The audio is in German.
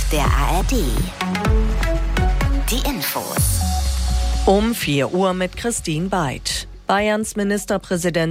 der ARD. Die Infos. Um 4 Uhr mit Christine Beid. Bayerns Ministerpräsident